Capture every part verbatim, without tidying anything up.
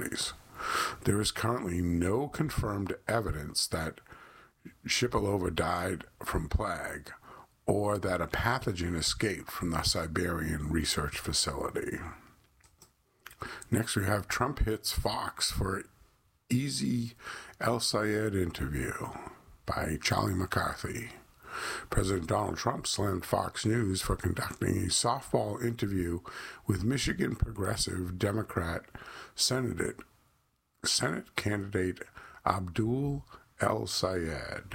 rallies. There is currently no confirmed evidence that Shipilova died from plague or that a pathogen escaped from the Siberian research facility. Next, we have Trump hits Fox for easy El-Sayed interview by Charlie McCarthy. President Donald Trump slammed Fox News for conducting a softball interview with Michigan progressive Democrat Senate, Senate candidate Abdul El-Sayed.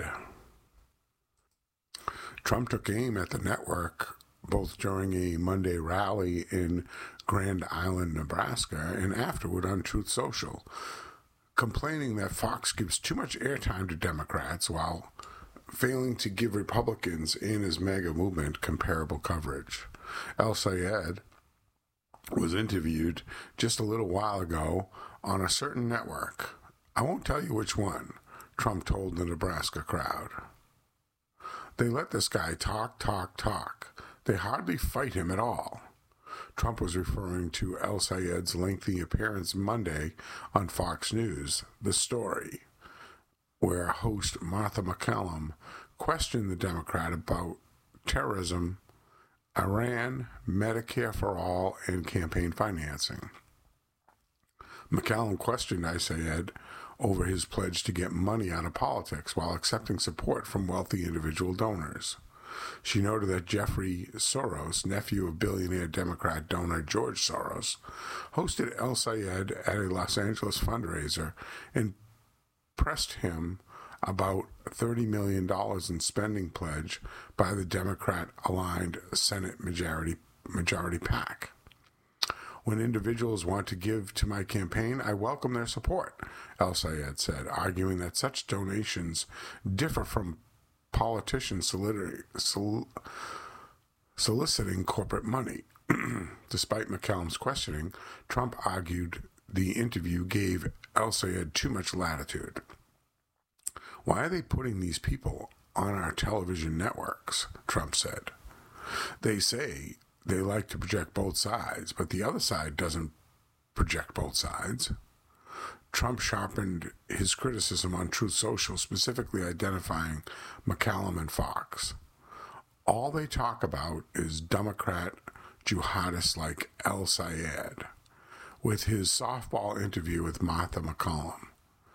Trump took aim at the network both during a Monday rally in Grand Island, Nebraska, and afterward on Truth Social, complaining that Fox gives too much airtime to Democrats while failing to give Republicans in his MAGA movement comparable coverage. El-Sayed was interviewed just a little while ago on a certain network. I won't tell you which one, Trump told the Nebraska crowd. They let this guy talk, talk, talk. They hardly fight him at all. Trump was referring to El-Sayed's lengthy appearance Monday on Fox News, The Story, where host Martha McCallum questioned the Democrat about terrorism, Iran, Medicare for All, and campaign financing. McCallum questioned El-Sayed over his pledge to get money out of politics while accepting support from wealthy individual donors. She noted that Jeffrey Soros, nephew of billionaire Democrat donor George Soros, hosted El-Sayed at a Los Angeles fundraiser and pressed him about thirty million dollars in spending pledge by the Democrat-aligned Senate majority, majority PAC. When individuals want to give to my campaign, I welcome their support, El-Sayed said, arguing that such donations differ from politicians soliciting corporate money. Despite McCallum's questioning, Trump argued the interview gave El-Sayed too much latitude. Why are they putting these people on our television networks? Trump said. They say they like to project both sides, but the other side doesn't project both sides. Trump sharpened his criticism on Truth Social, specifically identifying McCallum and Fox. All they talk about is Democrat jihadists like El-Sayed, with his softball interview with Martha McCallum,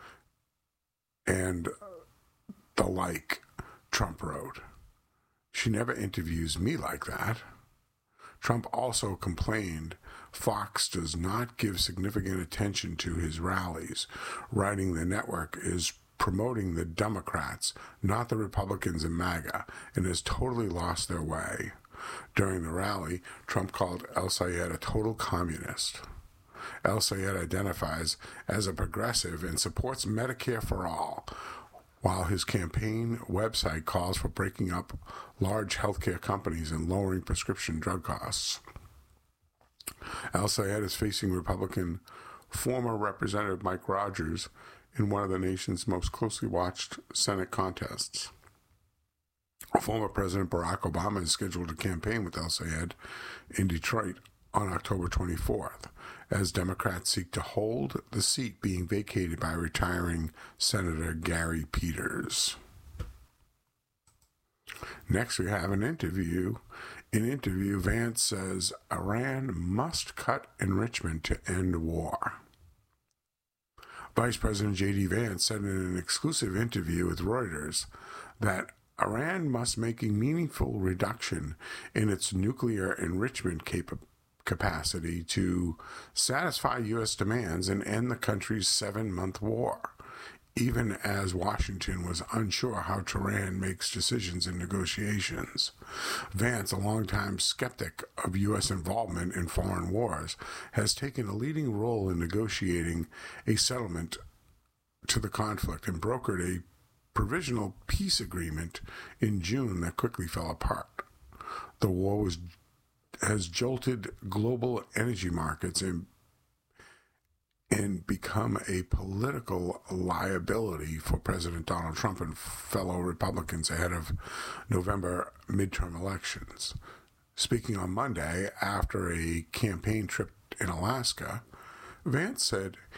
and the like, Trump wrote. She never interviews me like that. Trump also complained Fox does not give significant attention to his rallies, writing the network is promoting the Democrats, not the Republicans and MAGA, and has totally lost their way. During the rally, Trump called El-Sayed a total communist. El-Sayed identifies as a progressive and supports Medicare for All, while his campaign website calls for breaking up large healthcare companies and lowering prescription drug costs. El-Sayed is facing Republican former Representative Mike Rogers in one of the nation's most closely watched Senate contests. Former President Barack Obama is scheduled to campaign with El-Sayed in Detroit on October twenty-fourth, as Democrats seek to hold the seat being vacated by retiring Senator Gary Peters. Next, we have an interview. In interview, Vance says Iran must cut enrichment to end war. Vice President J D Vance said in an exclusive interview with Reuters that Iran must make a meaningful reduction in its nuclear enrichment capability capacity to satisfy U S demands and end the country's seven-month war, even as Washington was unsure how Tehran makes decisions in negotiations. Vance, a longtime skeptic of U S involvement in foreign wars, has taken a leading role in negotiating a settlement to the conflict and brokered a provisional peace agreement in June that quickly fell apart. The war was has jolted global energy markets and, and become a political liability for President Donald Trump and fellow Republicans ahead of November midterm elections. Speaking on Monday after a campaign trip in Alaska, Vance said